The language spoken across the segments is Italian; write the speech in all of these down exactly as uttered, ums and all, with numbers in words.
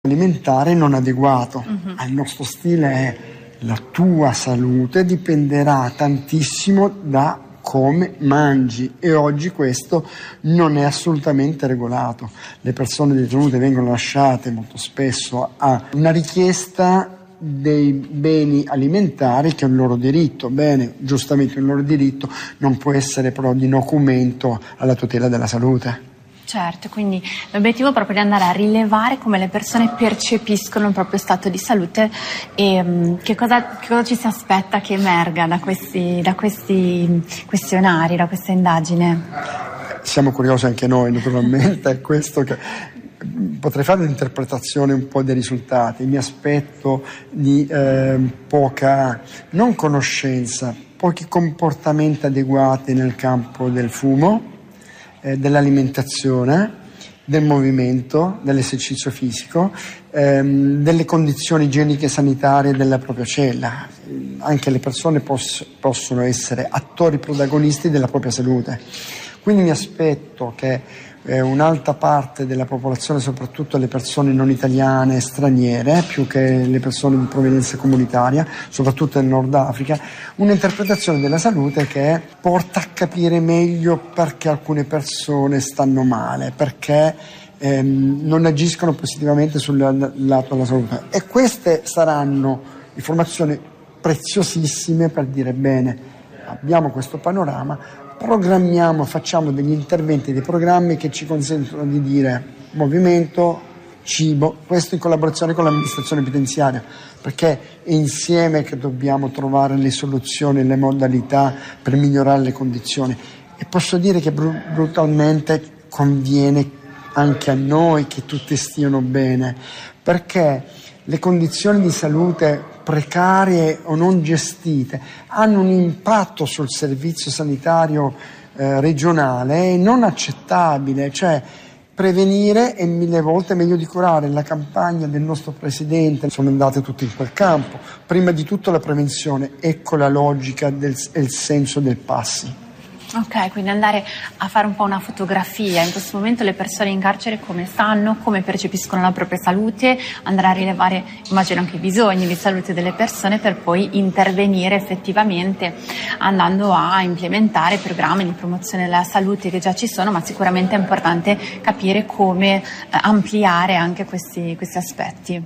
alimentare non adeguato. Uh-huh. Il nostro stile è: la tua salute dipenderà tantissimo da come mangi, e oggi questo non è assolutamente regolato. Le persone detenute vengono lasciate molto spesso a una richiesta dei beni alimentari, che è un loro diritto. Bene, giustamente un loro diritto, non può essere però di nocumento alla tutela della salute. Certo, quindi l'obiettivo è proprio di andare a rilevare come le persone percepiscono il proprio stato di salute e um, che, cosa, che cosa ci si aspetta che emerga da questi, da questi questionari, da questa indagine. Siamo curiosi anche noi, naturalmente, è questo che potrei fare un'interpretazione un po' dei risultati. Mi aspetto di eh, poca, non conoscenza, pochi comportamenti adeguati nel campo del fumo, Eh, dell'alimentazione, del movimento, dell'esercizio fisico, ehm, delle condizioni igieniche e sanitarie della propria cella. Anche le persone poss- possono essere attori protagonisti della propria salute. Quindi mi aspetto che eh, un'alta parte della popolazione, soprattutto le persone non italiane e straniere, più che le persone di provenienza comunitaria, soprattutto nel Nord Africa, un'interpretazione della salute che porta a capire meglio perché alcune persone stanno male, perché ehm, non agiscono positivamente sul lato della salute. E queste saranno informazioni preziosissime per dire: bene, abbiamo questo panorama, programmiamo, facciamo degli interventi, dei programmi che ci consentono di dire movimento, cibo, questo in collaborazione con l'amministrazione penitenziaria, perché è insieme che dobbiamo trovare le soluzioni, le modalità per migliorare le condizioni. E posso dire che br- brutalmente conviene anche a noi che tutti stiano bene, perché le condizioni di salute precarie o non gestite hanno un impatto sul servizio sanitario eh, regionale non accettabile. Cioè, prevenire è mille volte meglio di curare. La campagna del nostro presidente, sono andate tutte in quel campo. Prima di tutto la prevenzione, ecco la logica del, e il senso del passi. Ok, quindi andare a fare un po' una fotografia. In questo momento le persone in carcere come stanno, come percepiscono la propria salute, andare a rilevare, immagino, anche i bisogni di salute delle persone per poi intervenire effettivamente andando a implementare programmi di promozione della salute che già ci sono, ma sicuramente è importante capire come eh, ampliare anche questi, questi aspetti.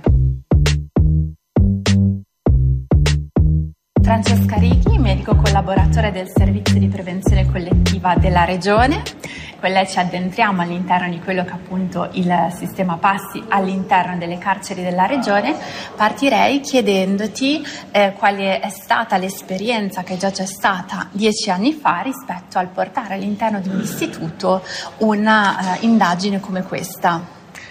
Francesca Righi, medico collaboratore del servizio di prevenzione collettiva della Regione. Con lei ci addentriamo all'interno di quello che è appunto il sistema passi all'interno delle carceri della Regione. Partirei chiedendoti eh, quale è stata l'esperienza che già c'è stata dieci anni fa rispetto al portare all'interno di un istituto una uh, indagine come questa.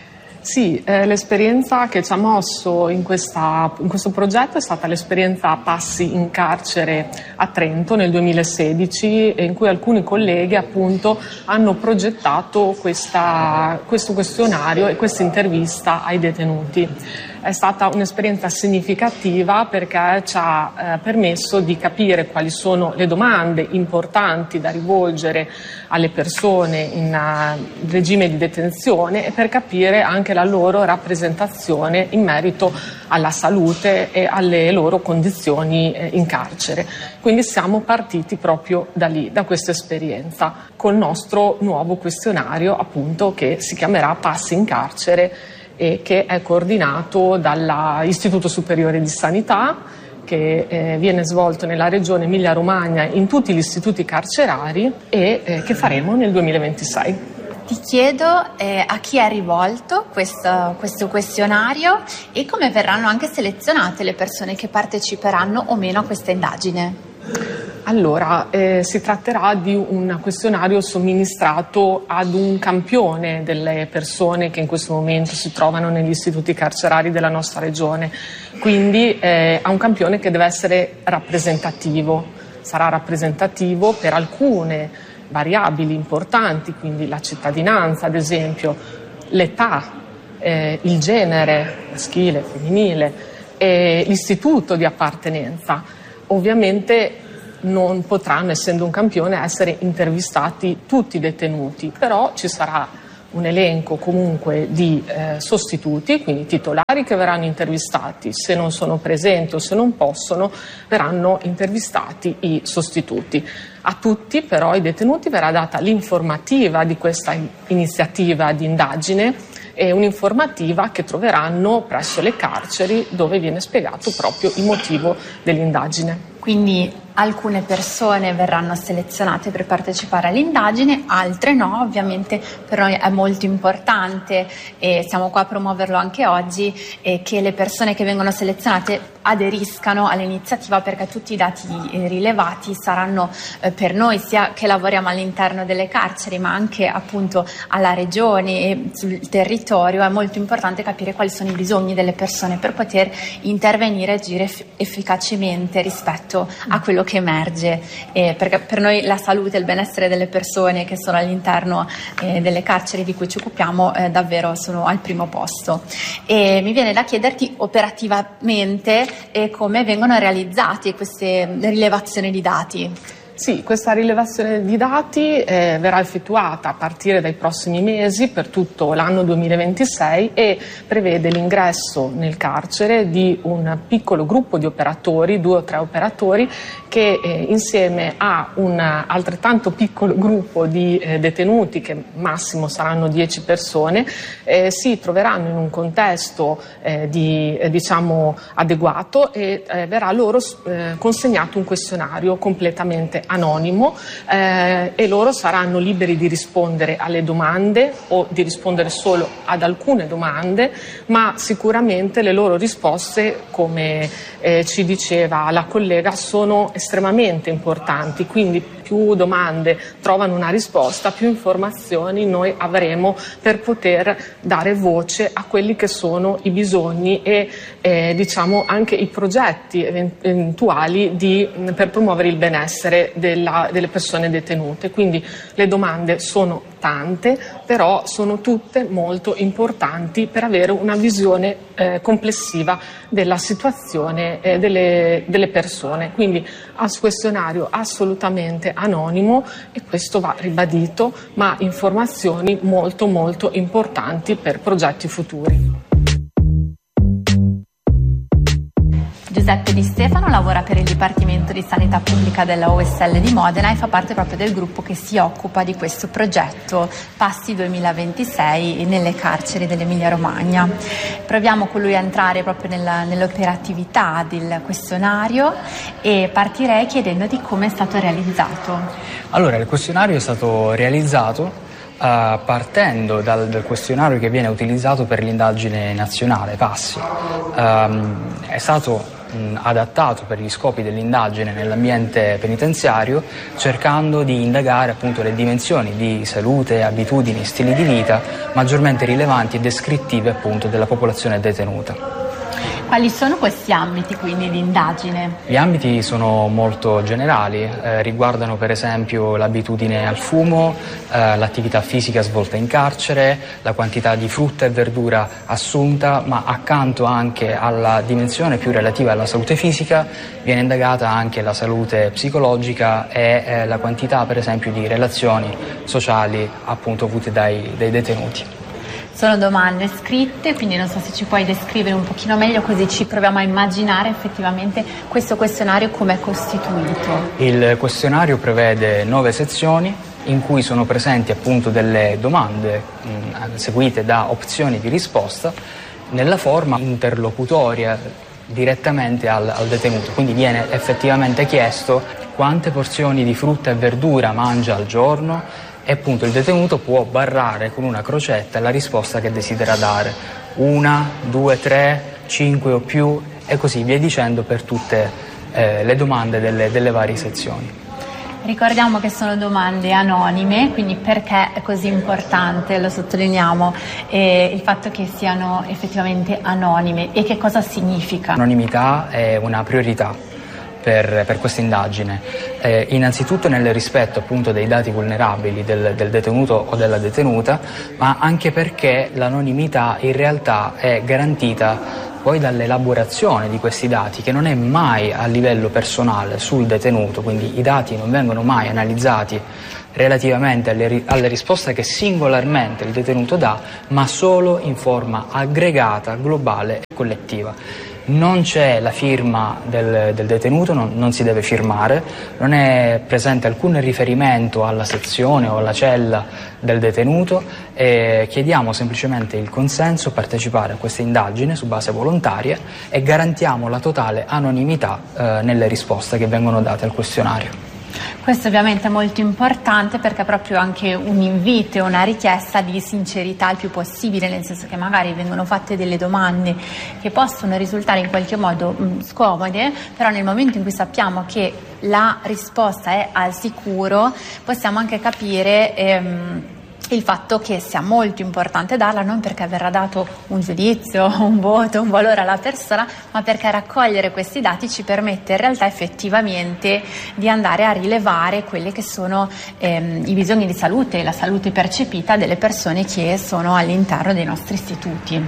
Sì, eh, l'esperienza che ci ha mosso in, questa, in questo progetto è stata l'esperienza Passi in carcere a Trento nel duemilasedici, in cui alcuni colleghi appunto hanno progettato questa, questo questionario e questa intervista ai detenuti. È stata un'esperienza significativa perché ci ha eh, permesso di capire quali sono le domande importanti da rivolgere alle persone in uh, regime di detenzione e per capire anche la loro rappresentazione in merito alla salute e alle loro condizioni eh, in carcere. Quindi siamo partiti proprio da lì, da questa esperienza, col nostro nuovo questionario appunto che si chiamerà Passi in carcere e che è coordinato dall'Istituto Superiore di Sanità, che eh, viene svolto nella regione Emilia-Romagna in tutti gli istituti carcerari e eh, che faremo nel duemilaventisei. Ti chiedo eh, a chi è rivolto questo, questo questionario e come verranno anche selezionate le persone che parteciperanno o meno a questa indagine. Allora, eh, si tratterà di un questionario somministrato ad un campione delle persone che in questo momento si trovano negli istituti carcerari della nostra regione, quindi eh, a un campione che deve essere rappresentativo. Sarà rappresentativo per alcune variabili importanti, quindi la cittadinanza, ad esempio, l'età, eh, il genere maschile, femminile, e l'istituto di appartenenza. Ovviamente non potranno, essendo un campione, essere intervistati tutti i detenuti, però ci sarà un elenco comunque di eh, sostituti, quindi titolari che verranno intervistati, se non sono presenti o se non possono verranno intervistati i sostituti. A tutti però i detenuti verrà data l'informativa di questa iniziativa di indagine, e un'informativa che troveranno presso le carceri, dove viene spiegato proprio il motivo dell'indagine. Quindi alcune persone verranno selezionate per partecipare all'indagine, altre no. Ovviamente per noi è molto importante, e siamo qua a promuoverlo anche oggi, eh, che le persone che vengono selezionate aderiscano all'iniziativa, perché tutti i dati eh, rilevati saranno eh, per noi, sia che lavoriamo all'interno delle carceri ma anche appunto alla regione e sul territorio. È molto importante capire quali sono i bisogni delle persone per poter intervenire e agire eff- efficacemente rispetto a quello che emerge, eh, perché per noi la salute e il benessere delle persone che sono all'interno eh, delle carceri di cui ci occupiamo eh, davvero sono al primo posto. E mi viene da chiederti operativamente eh, come vengono realizzate queste rilevazioni di dati. Sì, questa rilevazione di dati eh, verrà effettuata a partire dai prossimi mesi per tutto l'anno duemilaventisei e prevede l'ingresso nel carcere di un piccolo gruppo di operatori, due o tre operatori, che eh, insieme a un altrettanto piccolo gruppo di eh, detenuti, che massimo saranno dieci persone, eh, si troveranno in un contesto eh, di, eh, diciamo adeguato, e eh, verrà loro eh, consegnato un questionario completamente anonimo eh, e loro saranno liberi di rispondere alle domande o di rispondere solo ad alcune domande, ma sicuramente le loro risposte, come eh, ci diceva la collega, sono estremamente importanti. Quindi più domande trovano una risposta, più informazioni noi avremo per poter dare voce a quelli che sono i bisogni e eh, diciamo anche i progetti eventuali di, per promuovere il benessere della, delle persone detenute. Quindi le domande sono tante, però sono tutte molto importanti per avere una visione eh, complessiva della situazione eh, delle, delle persone. Quindi a questionario assolutamente anonimo, e questo va ribadito, ma informazioni molto molto importanti per progetti futuri. Giuseppe Di Stefano lavora per il Dipartimento di Sanità Pubblica della O S L di Modena e fa parte proprio del gruppo che si occupa di questo progetto Passi duemilaventisei nelle carceri dell'Emilia Romagna. Proviamo con lui a entrare proprio nella, nell'operatività del questionario, e partirei chiedendoti come è stato realizzato. Allora, il questionario è stato realizzato Uh, partendo dal, dal questionario che viene utilizzato per l'indagine nazionale Passi. Um, è stato mh, adattato per gli scopi dell'indagine nell'ambiente penitenziario, cercando di indagare appunto le dimensioni di salute, abitudini, stili di vita maggiormente rilevanti e descrittive appunto della popolazione detenuta. Quali sono questi ambiti quindi di indagine? Gli ambiti sono molto generali, eh, riguardano per esempio l'abitudine al fumo, eh, l'attività fisica svolta in carcere, la quantità di frutta e verdura assunta, ma accanto anche alla dimensione più relativa alla salute fisica viene indagata anche la salute psicologica e eh, la quantità per esempio di relazioni sociali appunto avute dai, dai detenuti. Sono domande scritte, quindi non so se ci puoi descrivere un pochino meglio, così ci proviamo a immaginare effettivamente questo questionario come è costituito. Il questionario prevede nove sezioni in cui sono presenti appunto delle domande mh, seguite da opzioni di risposta nella forma interlocutoria direttamente al, al detenuto, quindi viene effettivamente chiesto quante porzioni di frutta e verdura mangia al giorno, e appunto il detenuto può barrare con una crocetta la risposta che desidera dare, una, due, tre, cinque o più, e così via dicendo per tutte eh, le domande delle, delle varie sezioni. Ricordiamo che sono domande anonime, quindi perché è così importante, lo sottolineiamo, eh, il fatto che siano effettivamente anonime, e che cosa significa? L'anonimità è una priorità per, per questa indagine, eh, innanzitutto nel rispetto appunto dei dati vulnerabili del, del detenuto o della detenuta, ma anche perché l'anonimità in realtà è garantita poi dall'elaborazione di questi dati, che non è mai a livello personale sul detenuto, quindi i dati non vengono mai analizzati relativamente alle, alle risposte che singolarmente il detenuto dà, ma solo in forma aggregata, globale e collettiva. Non c'è la firma del, del detenuto, non, non si deve firmare, non è presente alcun riferimento alla sezione o alla cella del detenuto, e chiediamo semplicemente il consenso a partecipare a questa indagine su base volontaria e garantiamo la totale anonimità eh, nelle risposte che vengono date al questionario. Questo ovviamente è molto importante, perché è proprio anche un invito, una richiesta di sincerità il più possibile, nel senso che magari vengono fatte delle domande che possono risultare in qualche modo mh, scomode, però nel momento in cui sappiamo che la risposta è al sicuro, possiamo anche capire ehm, il fatto che sia molto importante darla, non perché verrà dato un giudizio, un voto, un valore alla persona, ma perché raccogliere questi dati ci permette in realtà effettivamente di andare a rilevare quelli che sono ehm, i bisogni di salute e la salute percepita delle persone che sono all'interno dei nostri istituti.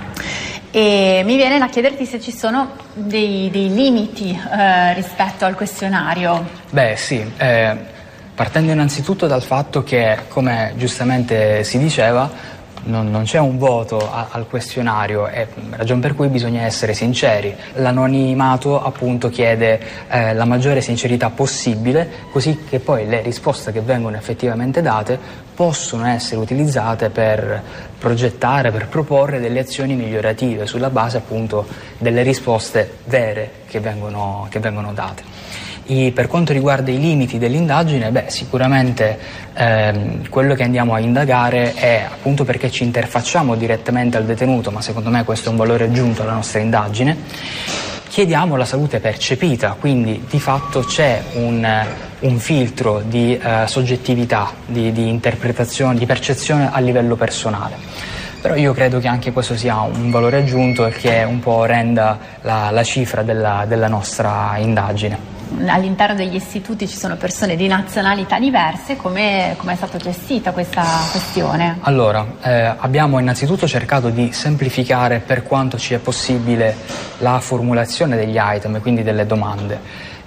E mi viene da chiederti se ci sono dei, dei limiti eh, rispetto al questionario. Beh sì, eh... partendo innanzitutto dal fatto che, come giustamente si diceva, non, non c'è un voto a, al questionario, e ragion per cui bisogna essere sinceri. L'anonimato appunto chiede eh, la maggiore sincerità possibile, così che poi le risposte che vengono effettivamente date possono essere utilizzate per progettare, per proporre delle azioni migliorative sulla base appunto delle risposte vere che vengono, che vengono date. I, per quanto riguarda i limiti dell'indagine, beh, sicuramente ehm, quello che andiamo a indagare è, appunto perché ci interfacciamo direttamente al detenuto, ma secondo me questo è un valore aggiunto alla nostra indagine, chiediamo la salute percepita, quindi di fatto c'è un, un filtro di eh, soggettività, di, di interpretazione, di percezione a livello personale. Però io credo che anche questo sia un valore aggiunto e che un po' renda la, la cifra della, della nostra indagine. All'interno degli istituti ci sono persone di nazionalità diverse, come è stata gestita questa questione? Allora, eh, abbiamo innanzitutto cercato di semplificare per quanto ci è possibile la formulazione degli item, quindi delle domande.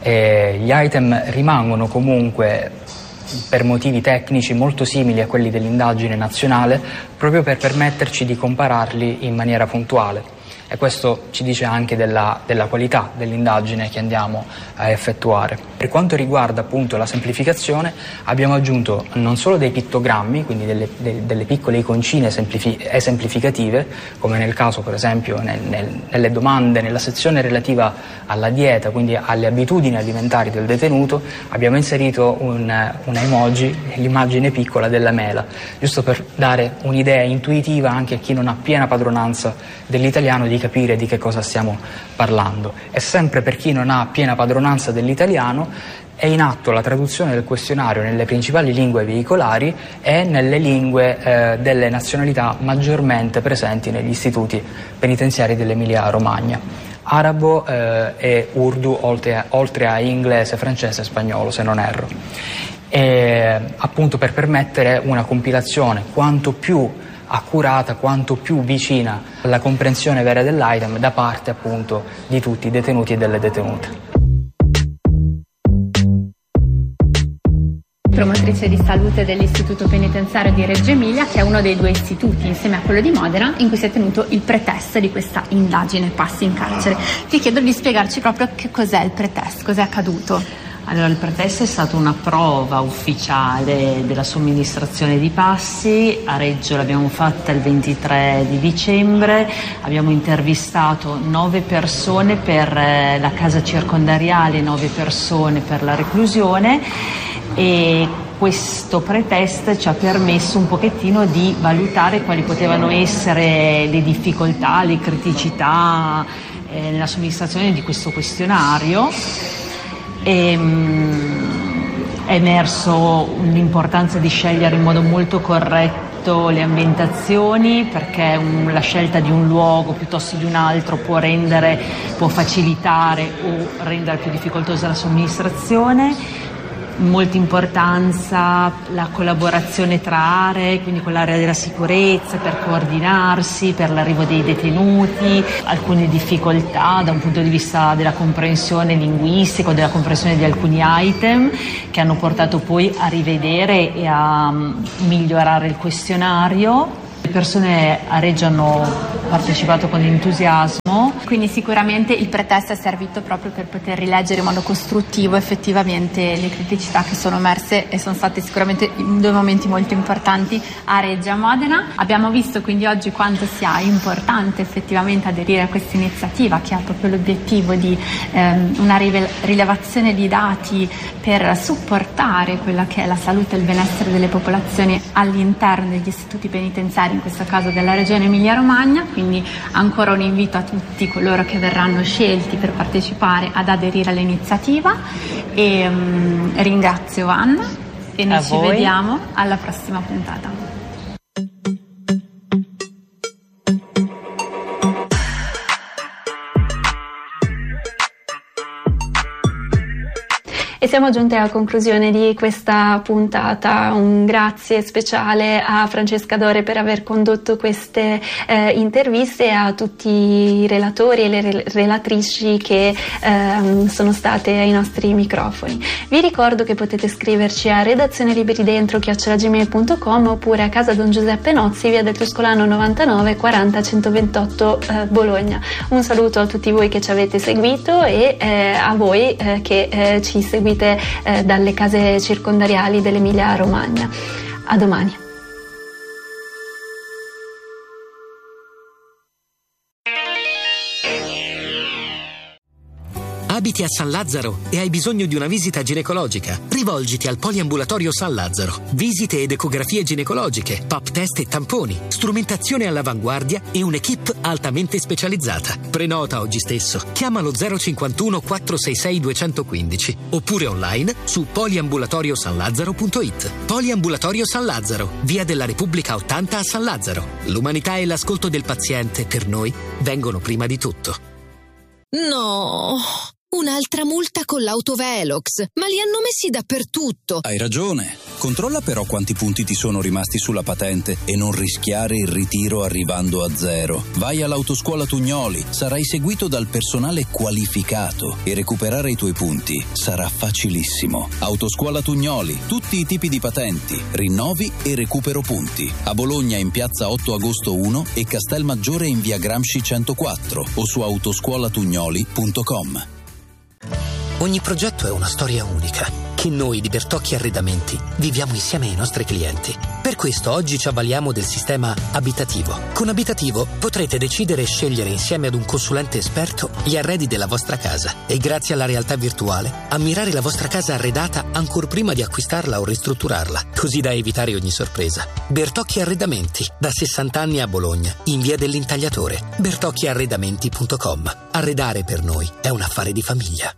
E gli item rimangono comunque, per motivi tecnici, molto simili a quelli dell'indagine nazionale, proprio per permetterci di compararli in maniera puntuale. E questo ci dice anche della, della qualità dell'indagine che andiamo a effettuare. Per quanto riguarda appunto la semplificazione, abbiamo aggiunto non solo dei pittogrammi, quindi delle, de, delle piccole iconcine semplifi- esemplificative, come nel caso per esempio nel, nel, nelle domande, nella sezione relativa alla dieta, quindi alle abitudini alimentari del detenuto, abbiamo inserito un, una emoji, l'immagine piccola della mela, giusto per dare un'idea intuitiva anche a chi non ha piena padronanza dell'italiano di capire di che cosa stiamo parlando. E sempre per chi non ha piena padronanza dell'italiano, è in atto la traduzione del questionario nelle principali lingue veicolari e nelle lingue eh, delle nazionalità maggiormente presenti negli istituti penitenziari dell'Emilia Romagna: arabo eh, e urdu, oltre a, oltre a inglese, francese e spagnolo, se non erro. E, appunto per permettere una compilazione quanto più accurata, quanto più vicina alla comprensione vera dell'item da parte appunto di tutti i detenuti e delle detenute. Promotrice di salute dell'Istituto Penitenziario di Reggio Emilia, che è uno dei due istituti insieme a quello di Modena in cui si è tenuto il pretest di questa indagine Passi in carcere. Ti chiedo di spiegarci proprio che cos'è il pretest, cos'è accaduto. Allora, il pretest è stata una prova ufficiale della somministrazione di passi. A Reggio l'abbiamo fatta il ventitré di dicembre, abbiamo intervistato nove persone per la casa circondariale, nove persone per la reclusione, e questo pretest ci ha permesso un pochettino di valutare quali potevano essere le difficoltà, le criticità eh, nella somministrazione di questo questionario. E, mh, è emerso l'importanza di scegliere in modo molto corretto le ambientazioni, perché un, la scelta di un luogo piuttosto di un altro può rendere, può facilitare o rendere più difficoltosa la somministrazione. molta importanza la collaborazione tra aree, quindi con l'area della sicurezza per coordinarsi, per l'arrivo dei detenuti, alcune difficoltà da un punto di vista della comprensione linguistica, della comprensione di alcuni item che hanno portato poi a rivedere e a migliorare il questionario. Le persone a Reggio hanno partecipato con entusiasmo. Quindi sicuramente il pretesto è servito proprio per poter rileggere in modo costruttivo effettivamente le criticità che sono emerse e sono state sicuramente in due momenti molto importanti a Reggio e a Modena. Abbiamo visto quindi oggi quanto sia importante effettivamente aderire a questa iniziativa che ha proprio l'obiettivo di ehm, una rilevazione di dati per supportare quella che è la salute e il benessere delle popolazioni all'interno degli istituti penitenziari, in questo caso della regione Emilia-Romagna. Quindi ancora un invito a tutti coloro che verranno scelti per partecipare ad aderire all'iniziativa e um, ringrazio Anna e noi a ci voi. Vediamo alla prossima puntata. E siamo giunti alla conclusione di questa puntata. Un grazie speciale a Francesca Dore per aver condotto queste eh, interviste e a tutti i relatori e le relatrici che eh, sono state ai nostri microfoni. Vi ricordo che potete scriverci a redazione liberi dentro chiocciola gmail punto com oppure a casa Don Giuseppe Nozzi, via del Tuscolano novantanove quaranta centoventotto eh, Bologna. Un saluto a tutti voi che ci avete seguito e eh, a voi eh, che eh, ci seguite Eh, dalle case circondariali dell'Emilia Romagna. A domani. Abiti a San Lazzaro e hai bisogno di una visita ginecologica? Rivolgiti al Poliambulatorio San Lazzaro. Visite ed ecografie ginecologiche, pap test e tamponi, strumentazione all'avanguardia e un'equipe altamente specializzata. Prenota oggi stesso. Chiama lo zero cinquantuno quattrocentosessantasei duecentoquindici oppure online su poliambulatorio san lazzaro punto it. Poliambulatorio San Lazzaro, via della Repubblica ottanta a San Lazzaro. L'umanità e l'ascolto del paziente per noi vengono prima di tutto. No, un'altra multa con l'auto Velox, ma li hanno messi dappertutto. Hai ragione. Controlla però quanti punti ti sono rimasti sulla patente e non rischiare il ritiro arrivando a zero. Vai all'Autoscuola Tugnoli, sarai seguito dal personale qualificato e recuperare i tuoi punti sarà facilissimo. Autoscuola Tugnoli, tutti i tipi di patenti, rinnovi e recupero punti. A Bologna in piazza otto agosto uno e Castelmaggiore in via Gramsci centoquattro o su autoscuolatugnoli punto com. Ogni progetto è una storia unica che noi di Bertocchi Arredamenti viviamo insieme ai nostri clienti. Per questo oggi ci avvaliamo del sistema abitativo. Con Abitativo potrete decidere e scegliere insieme ad un consulente esperto gli arredi della vostra casa e grazie alla realtà virtuale ammirare la vostra casa arredata ancor prima di acquistarla o ristrutturarla, così da evitare ogni sorpresa. Bertocchi Arredamenti, da sessanta anni a Bologna, in via dell'Intagliatore. bertocchi arredamenti punto com. Arredare per noi è un affare di famiglia.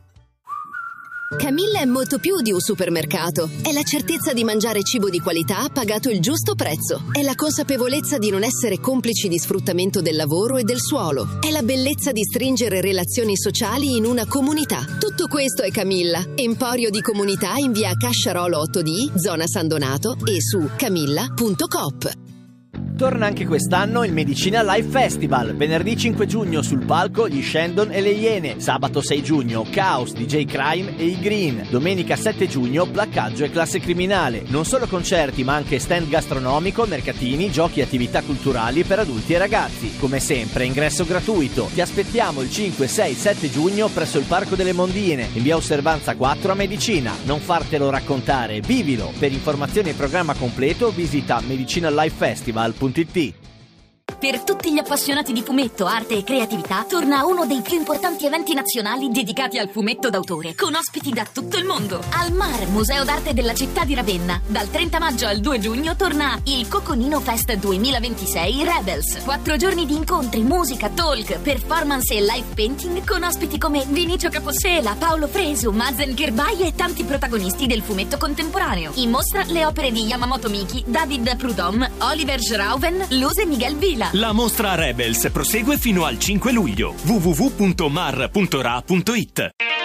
Camilla è molto più di un supermercato. È la certezza di mangiare cibo di qualità pagato il giusto prezzo. È la consapevolezza di non essere complici di sfruttamento del lavoro e del suolo. È la bellezza di stringere relazioni sociali in una comunità. Tutto questo è Camilla. Emporio di comunità in via Casciarolo otto D, zona San Donato e su camilla punto coop. Torna anche quest'anno il Medicina Live Festival. Venerdì cinque giugno sul palco gli Shandon e le Iene. Sabato sei giugno Chaos, D J Crime e i Green. Domenica sette giugno Placcaggio e Classe Criminale. Non solo concerti ma anche stand gastronomico, mercatini, giochi e attività culturali per adulti e ragazzi. Come sempre ingresso gratuito. Ti aspettiamo il cinque, sei, sette giugno presso il Parco delle Mondine in via Osservanza quattro a Medicina. Non fartelo raccontare, vivilo. Per informazioni e programma completo visita medicinalivefestival punto it. Per tutti gli appassionati di fumetto, arte e creatività, torna uno dei più importanti eventi nazionali dedicati al fumetto d'autore, con ospiti da tutto il mondo. Al Mar, Museo d'Arte della città di Ravenna, dal trenta maggio al due giugno torna il Coconino Fest duemilaventisei Rebels. Quattro giorni di incontri, musica, talk, performance e live painting con ospiti come Vinicio Capossela, Paolo Fresu, Mazen Kirbai e tanti protagonisti del fumetto contemporaneo. In mostra le opere di Yamamoto Miki, David Prudhomme, Oliver Schrauven, Luz e Miguel Vila. La mostra Rebels prosegue fino al cinque luglio. w w w punto mar punto ra punto it.